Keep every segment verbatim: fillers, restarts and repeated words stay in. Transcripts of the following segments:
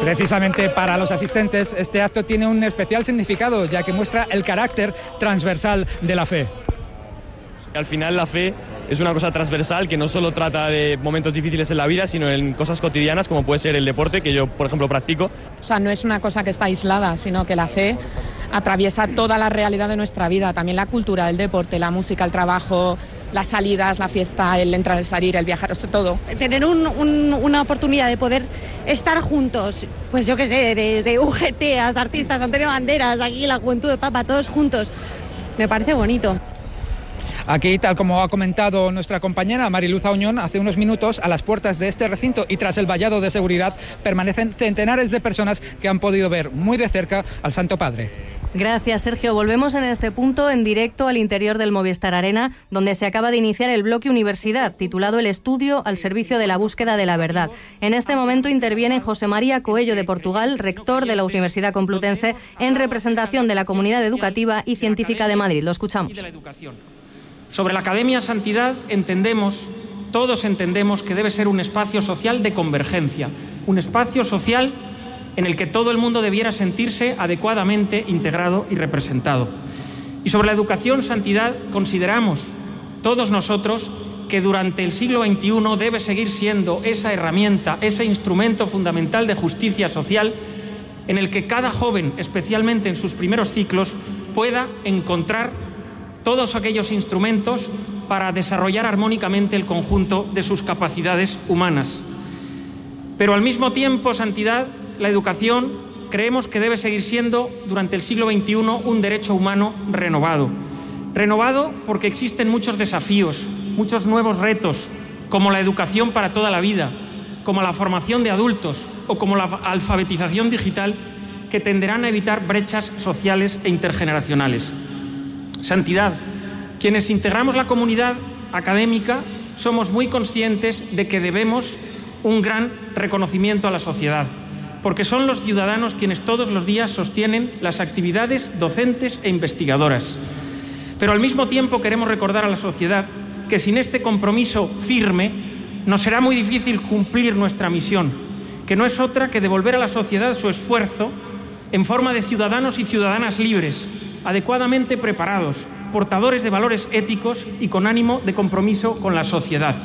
Precisamente para los asistentes, este acto tiene un especial significado, ya que muestra el carácter transversal de la fe. Al final la fe es una cosa transversal que no solo trata de momentos difíciles en la vida, sino en cosas cotidianas como puede ser el deporte, que yo, por ejemplo, practico. O sea, no es una cosa que está aislada, sino que la fe atraviesa toda la realidad de nuestra vida, también la cultura, el deporte, la música, el trabajo, las salidas, la fiesta, el entrar, el salir, el viajar, todo. Tener un, un, una oportunidad de poder estar juntos, pues yo qué sé, desde U G T hasta artistas, Antonio Banderas, aquí la Juventud de Papa, todos juntos, me parece bonito. Aquí, tal como ha comentado nuestra compañera Mariluz Auñón hace unos minutos, a las puertas de este recinto y tras el vallado de seguridad permanecen centenares de personas que han podido ver muy de cerca al Santo Padre. Gracias, Sergio. Volvemos en este punto en directo al interior del Movistar Arena, donde se acaba de iniciar el bloque Universidad, titulado El estudio al servicio de la búsqueda de la verdad. En este momento interviene José María Coello de Portugal, rector de la Universidad Complutense, en representación de la comunidad educativa y científica de Madrid. Lo escuchamos. Sobre la Academia Santidad entendemos, todos entendemos que debe ser un espacio social de convergencia, un espacio social en el que todo el mundo debiera sentirse adecuadamente integrado y representado. Y sobre la educación Santidad consideramos todos nosotros que durante el siglo veintiuno debe seguir siendo esa herramienta, ese instrumento fundamental de justicia social en el que cada joven, especialmente en sus primeros ciclos, pueda encontrar todos aquellos instrumentos para desarrollar armónicamente el conjunto de sus capacidades humanas. Pero al mismo tiempo, Santidad, la educación, creemos que debe seguir siendo, durante el siglo veintiuno, un derecho humano renovado. Renovado porque existen muchos desafíos, muchos nuevos retos, como la educación para toda la vida, como la formación de adultos o como la alfabetización digital, que tenderán a evitar brechas sociales e intergeneracionales. Santidad, quienes integramos la comunidad académica somos muy conscientes de que debemos un gran reconocimiento a la sociedad, porque son los ciudadanos quienes todos los días sostienen las actividades docentes e investigadoras. Pero al mismo tiempo queremos recordar a la sociedad que sin este compromiso firme nos será muy difícil cumplir nuestra misión, que no es otra que devolver a la sociedad su esfuerzo en forma de ciudadanos y ciudadanas libres, adecuadamente preparados, portadores de valores éticos y con ánimo de compromiso con la sociedad.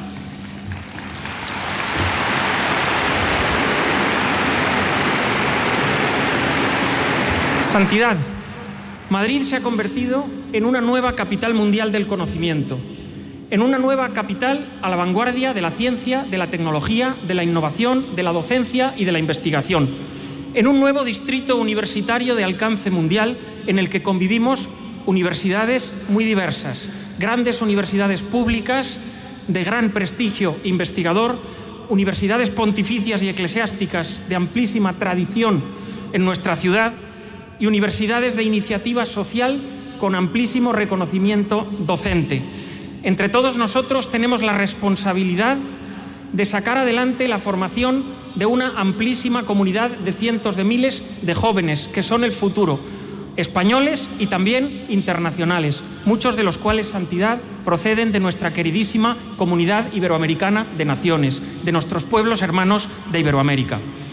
Santidad. Madrid se ha convertido en una nueva capital mundial del conocimiento, en una nueva capital a la vanguardia de la ciencia, de la tecnología, de la innovación, de la docencia y de la investigación, en un nuevo distrito universitario de alcance mundial en el que convivimos universidades muy diversas, grandes universidades públicas de gran prestigio investigador, universidades pontificias y eclesiásticas de amplísima tradición en nuestra ciudad y universidades de iniciativa social con amplísimo reconocimiento docente. Entre todos nosotros tenemos la responsabilidad de sacar adelante la formación de una amplísima comunidad de cientos de miles de jóvenes que son el futuro, españoles y también internacionales, muchos de los cuales, Santidad, proceden de nuestra queridísima comunidad iberoamericana de naciones, de nuestros pueblos hermanos de Iberoamérica.